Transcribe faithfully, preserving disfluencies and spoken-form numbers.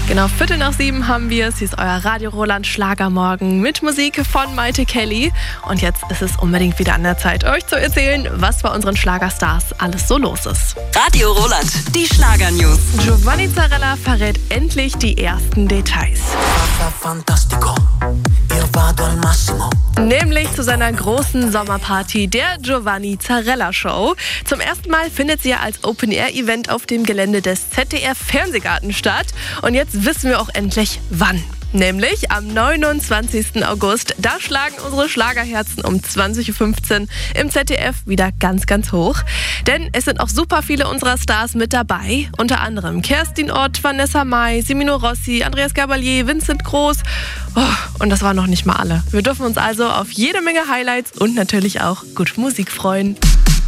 Genau, Viertel nach sieben haben wir es. Hier ist euer Radio Roland Schlagermorgen mit Musik von Maite Kelly. Und jetzt ist es unbedingt wieder an der Zeit, euch zu erzählen, was bei unseren Schlagerstars alles so los ist. Radio Roland, die Schlagernews. Giovanni Zarella verrät endlich die ersten Details. Nämlich zu seiner großen Sommerparty, der Giovanni Zarella Show. Zum ersten Mal findet sie ja als Open-Air-Event auf dem Gelände des Z D F-Fernsehgarten statt. Und jetzt wissen wir auch endlich, wann. Nämlich am neunundzwanzigsten August. Da schlagen unsere Schlagerherzen um zwanzig Uhr fünfzehn im Z D F wieder ganz, ganz hoch. Denn es sind auch super viele unserer Stars mit dabei. Unter anderem Kerstin Ott, Vanessa Mai, Semino Rossi, Andreas Gabalier, Vincent Groß. Oh, und das waren noch nicht mal alle. Wir dürfen uns also auf jede Menge Highlights und natürlich auch gute Musik freuen.